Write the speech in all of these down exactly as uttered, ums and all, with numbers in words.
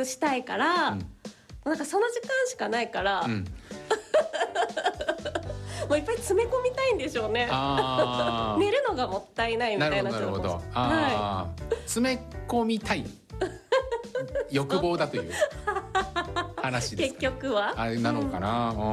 したいから、うん、なんかその時間しかないから、うん、もういっぱい詰め込みたいんでしょうね。あ寝るのがもったいないみたいな。 なるほどなるほど。あ、はい、詰め込みたい欲望だという話ですか、ね、結局はあれなのかな、うん、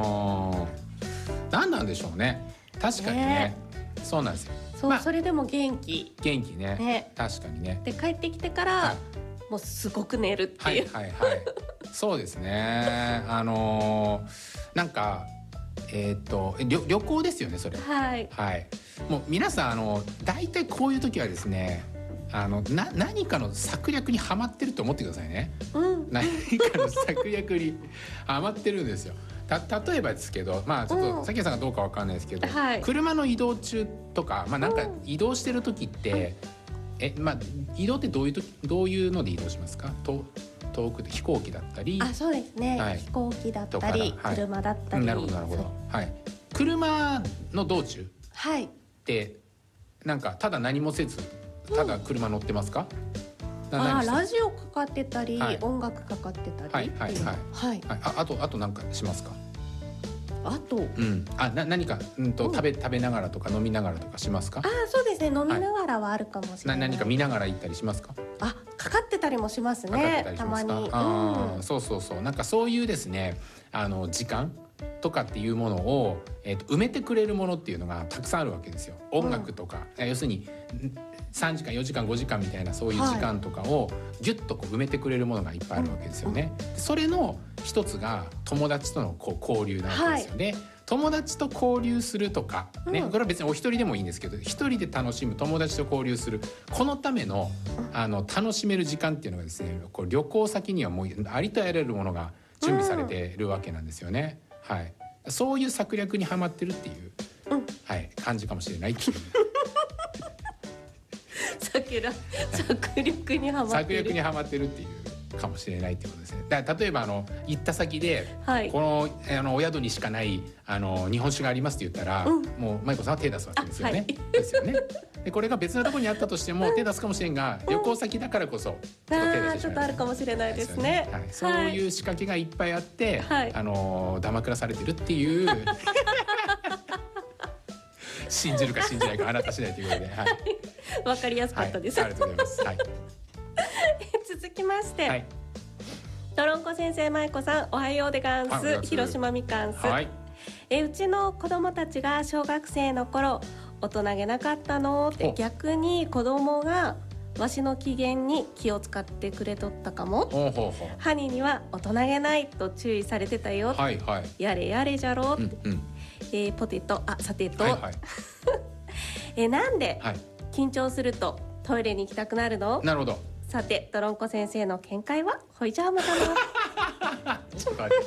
何なんでしょうね。確かにね、ね、そうなんですよ。 そう、まあ、それでも元気元気 ね, ね確かにね。 で帰ってきてから、はい、もうすごく寝るっていう、 はいはいはいそうですね。あのー、なんかえー、っと 旅, 旅行ですよねそれ。はい、はい、もう皆さんあの大体こういう時はですね、あのな何かの策略にはまってると思ってくださいね、うん、何かの策略にはまってるんですよ。た例えばですけど、まあちょっと関谷さんがどうかわかんないですけど、うん、はい、車の移動中とか、まあ、なんか移動してる時って、うん、えまあ、移動ってどういう時どういうので移動しますか？と遠くで飛行機だったり。 あ、そうですね、はい、飛行機だったり、はい、車だったり、 なるほどなるほど、はい、車の道中って、はい、なんかただ何もせずただ車乗ってますか？ うん、あ、ラジオかかってたり、はい、音楽かかってたり、 はいはいはい、はい、あ, あとあと何かしますか？ あと、うん、 あな何か、うんと、うん、食べ食べながらとか飲みながらとかしますか？ あ、そうですね、飲みながらはあるかもしれない、 はい、な何か見ながら行ったりしますか？ あ、かかってたりもしますね、たまに。 あ、うん、そうそうそう、なんかそういうですね、あの時間とかっていうものを、えー、と埋めてくれるものっていうのがたくさんあるわけですよ。音楽とか、うん、要するにさんじかんよじかんごじかんみたいなそういう時間とかをギュッとこう埋めてくれるものがいっぱいあるわけですよね、うん、それの一つが友達とのこう交流なわけですよね、はい、友達と交流するとか、ね、うん、これは別にお一人でもいいんですけど、一人で楽しむ、友達と交流する、このための、あの楽しめる時間っていうのがですね、こう旅行先にはもうありとあらゆるものが準備されているわけなんですよね、うん、はい、そういう策略にはまってるっていう、うん、はい、感じかもしれないっていう策略にはまってる策略にはまってるっていうかもしれないってことですね。だから例えばあの行った先で、はい、このあのお宿にしかないあの日本酒がありますって言ったら、うん、もう舞子さんは手出すわけですよね、はい、ですよね。でこれが別のところにあったとしても手出すかもしれんが、うん、旅行先だからこそちょっと手出してしまう、 ちょっとあるかもしれないですね、 はい、そういう仕掛けがいっぱいあって、はい、あのだまくらされてるっていう信じるか信じないかあなた次第ということで、はい、 わかりやすかったです、 はい、ありがとうございます、はい、 続きまして、はい、トロンコ先生、舞子さん、おはようでがんす。広島みかんす、はい、えうちの子供たちが小学生の頃大人げなかったのって、逆に子供がわしの機嫌に気を使ってくれとったかも。ほうほうほう、ハニーには大人げないと注意されてたよ、はいはい、やれやれじゃろって、うんうん、えー、ポテト、あ、さてと、はいはい、えなんで、はい、緊張するとトイレに行きたくなるの？ なるほど。 さて、トロンコ先生の見解は？ほいじゃあまたなちょっと待って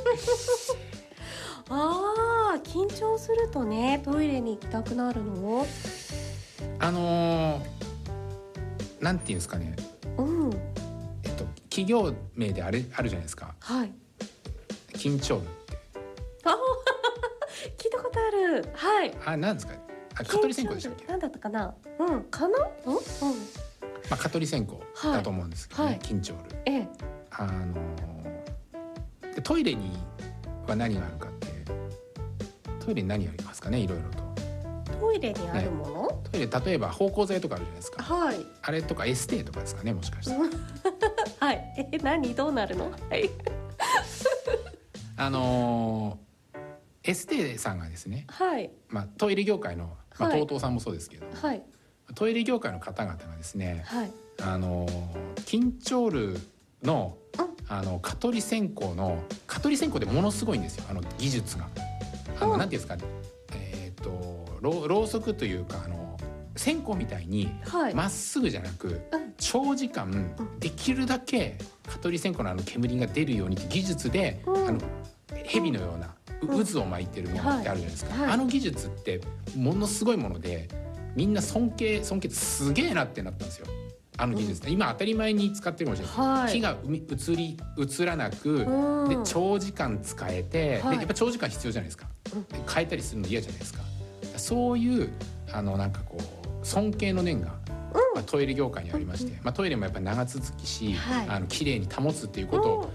あー、緊張するとねトイレに行きたくなるの？ あのー、なんていうんですかね、うん、えっと企業名であれあるじゃないですか、はい、緊張ってあ聞いたことある、はい、 あ、なんですか、あ、蚊取り線香でしたっけ？ なんだったかな、うん、かな、うん、うん、 まあ、蚊取り線香だと思うんですけどね、はい、緊張ル、ええ、あのー、トイレには何があるかって、トイレに何ありますかね、いろいろと。 トイレにあるもの、ね、 トイレ、例えば芳香剤とかあるじゃないですか、はい、あれとかエステとかですかね、もしかしてはい、え、何どうなるの、はい、 あのー、エステさんがですね、はい、まあ、トイレ業界の、まあ、トートーさんもそうですけど、はい、トイレ業界の方々がですね、はい、あの緊張ルの、あの蚊取り線香の蚊取り線香でものすごいんですよ、あの技術が。あのなんていうんですか、えー、とろろうそくというか、あの線香みたいにまっすぐじゃなく、はい、長時間できるだけ蚊取り線香のあの煙が出るようにって技術で、うん、あの蛇のような渦を巻いてるものってあるじゃないですか、はいはい、あの技術ってものすごいもので、みんな尊敬尊敬ってすげえなってなったんですよ、あの技術、うん、今当たり前に使ってるかもしれない、はい、火が移り移らなく、うん、で長時間使えて、はい、でやっぱ長時間必要じゃないですか、うん、変えたりするの嫌じゃないですか。そういうあのなんかこう尊敬の念が、うん、まあ、トイレ業界にありまして、まあ、トイレもやっぱり長続きし、はい、あの綺麗に保つっていうことを